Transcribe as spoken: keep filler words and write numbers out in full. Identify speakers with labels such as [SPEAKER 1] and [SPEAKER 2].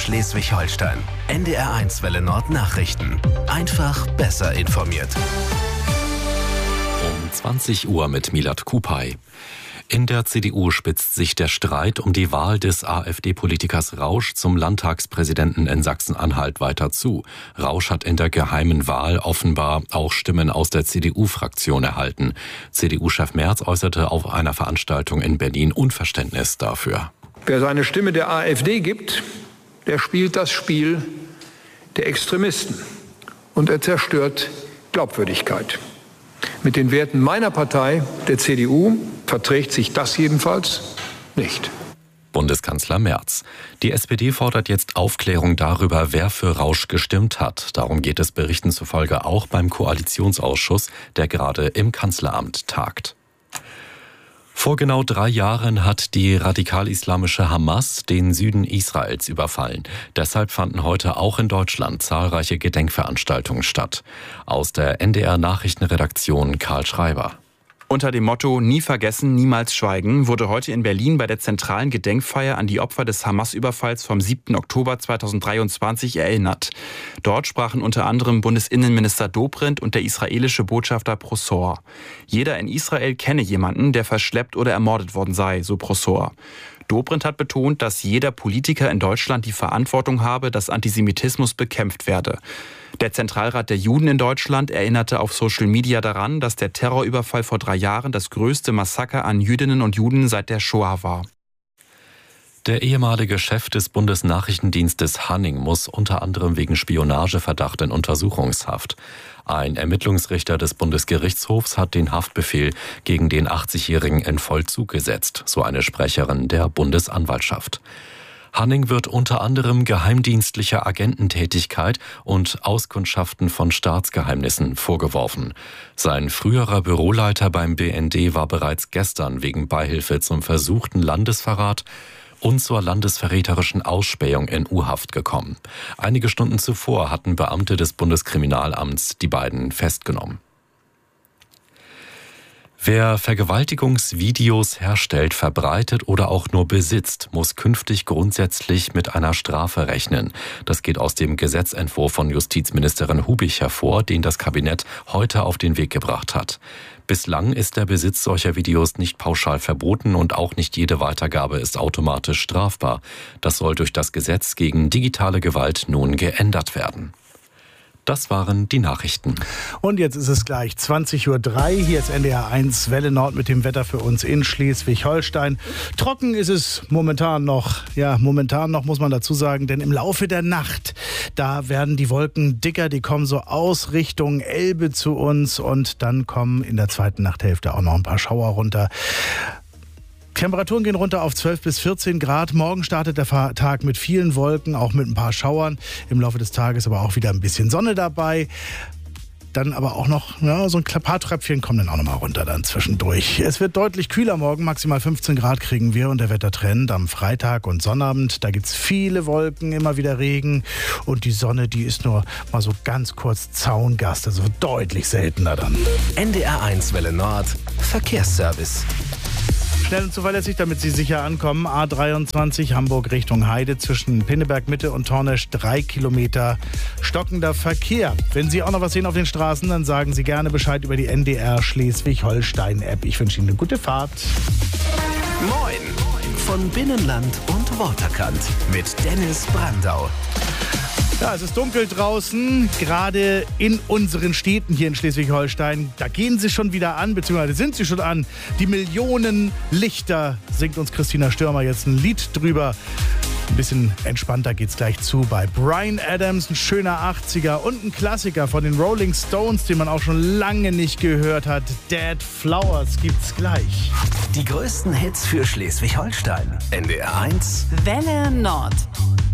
[SPEAKER 1] Schleswig-Holstein. N D R eins Welle Nord Nachrichten. Einfach besser informiert.
[SPEAKER 2] Um zwanzig Uhr mit Milad Kupay. In der C D U spitzt sich der Streit um die Wahl des AfD-Politikers Rausch zum Landtagspräsidenten in Sachsen-Anhalt weiter zu. Rausch hat in der geheimen Wahl offenbar auch Stimmen aus der C D U-Fraktion erhalten. C D U-Chef Merz äußerte auf einer Veranstaltung in Berlin Unverständnis dafür.
[SPEAKER 3] Wer seine Stimme der AfD gibt, der spielt das Spiel der Extremisten und er zerstört Glaubwürdigkeit. Mit den Werten meiner Partei, der C D U, verträgt sich das jedenfalls nicht.
[SPEAKER 2] Bundeskanzler Merz. Die S P D fordert jetzt Aufklärung darüber, wer für Rausch gestimmt hat. Darum geht es Berichten zufolge auch beim Koalitionsausschuss, der gerade im Kanzleramt tagt. Vor genau drei Jahren hat die radikal-islamische Hamas den Süden Israels überfallen. Deshalb fanden heute auch in Deutschland zahlreiche Gedenkveranstaltungen statt. Aus der N D R-Nachrichtenredaktion Karl Schreiber.
[SPEAKER 4] Unter dem Motto „Nie vergessen, niemals schweigen“ wurde heute in Berlin bei der zentralen Gedenkfeier an die Opfer des Hamas-Überfalls vom siebten Oktober zweitausenddreiundzwanzig erinnert. Dort sprachen unter anderem Bundesinnenminister Dobrindt und der israelische Botschafter Prosor. Jeder in Israel kenne jemanden, der verschleppt oder ermordet worden sei, so Prosor. Dobrindt hat betont, dass jeder Politiker in Deutschland die Verantwortung habe, dass Antisemitismus bekämpft werde. Der Zentralrat der Juden in Deutschland erinnerte auf Social Media daran, dass der Terrorüberfall vor drei Jahren das größte Massaker an Jüdinnen und Juden seit der Shoah war.
[SPEAKER 2] Der ehemalige Chef des Bundesnachrichtendienstes Hanning muss unter anderem wegen Spionageverdacht in Untersuchungshaft. Ein Ermittlungsrichter des Bundesgerichtshofs hat den Haftbefehl gegen den achtzigjährigen in Vollzug gesetzt, so eine Sprecherin der Bundesanwaltschaft. Hanning wird unter anderem geheimdienstlicher Agententätigkeit und Auskundschaften von Staatsgeheimnissen vorgeworfen. Sein früherer Büroleiter beim B N D war bereits gestern wegen Beihilfe zum versuchten Landesverrat und zur landesverräterischen Ausspähung in U-Haft gekommen. Einige Stunden zuvor hatten Beamte des Bundeskriminalamts die beiden festgenommen. Wer Vergewaltigungsvideos herstellt, verbreitet oder auch nur besitzt, muss künftig grundsätzlich mit einer Strafe rechnen. Das geht aus dem Gesetzentwurf von Justizministerin Hubich hervor, den das Kabinett heute auf den Weg gebracht hat. Bislang ist der Besitz solcher Videos nicht pauschal verboten und auch nicht jede Weitergabe ist automatisch strafbar. Das soll durch das Gesetz gegen digitale Gewalt nun geändert werden. Das waren die Nachrichten.
[SPEAKER 5] Und jetzt ist es gleich zwanzig Uhr drei. Hier ist N D R eins Welle Nord mit dem Wetter für uns in Schleswig-Holstein. Trocken ist es momentan noch. Ja, momentan noch muss man dazu sagen, denn im Laufe der Nacht, da werden die Wolken dicker. Die kommen so aus Richtung Elbe zu uns und dann kommen in der zweiten Nachthälfte auch noch ein paar Schauer runter. Temperaturen gehen runter auf zwölf bis vierzehn Grad. Morgen startet der Tag mit vielen Wolken, auch mit ein paar Schauern. Im Laufe des Tages aber auch wieder ein bisschen Sonne dabei. Dann aber auch noch, ja, so ein paar Tröpfchen kommen dann auch noch mal runter dann zwischendurch. Es wird deutlich kühler morgen, maximal fünfzehn Grad kriegen wir und der Wettertrend am Freitag und Sonnabend. Da gibt's viele Wolken, immer wieder Regen und die Sonne, die ist nur mal so ganz kurz Zaungast, also deutlich seltener dann.
[SPEAKER 1] N D R eins Welle Nord Verkehrsservice.
[SPEAKER 5] Schnell und zuverlässig, damit Sie sicher ankommen. A dreiundzwanzig Hamburg Richtung Heide zwischen Pinneberg Mitte und Tornesch drei Kilometer stockender Verkehr. Wenn Sie auch noch was sehen auf den Straßen, dann sagen Sie gerne Bescheid über die N D R Schleswig-Holstein-App. Ich wünsche Ihnen eine gute Fahrt.
[SPEAKER 1] Moin von Binnenland und Waterkant mit Dennis Brandau.
[SPEAKER 5] Ja, es ist dunkel draußen, gerade in unseren Städten hier in Schleswig-Holstein. Da gehen sie schon wieder an, beziehungsweise sind sie schon an. Die Millionen Lichter, singt uns Christina Stürmer jetzt ein Lied drüber. Ein bisschen entspannter geht's gleich zu bei Bryan Adams, ein schöner achtziger und ein Klassiker von den Rolling Stones, den man auch schon lange nicht gehört hat. Dead Flowers gibt's gleich.
[SPEAKER 1] Die größten Hits für Schleswig-Holstein. N D R eins
[SPEAKER 6] Welle Nord.